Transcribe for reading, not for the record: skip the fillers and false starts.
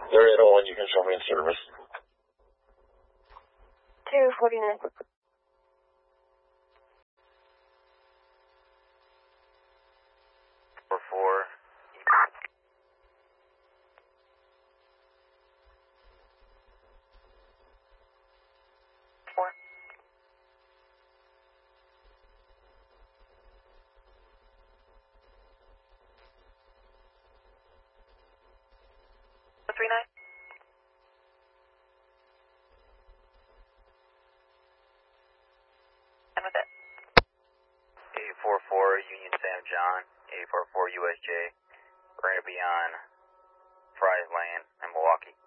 They're 801, you can show me in service. 249. 44. And with it. 844 Union Sam John, 844 USJ. We're going to be on Fry's Lane in Milwaukee.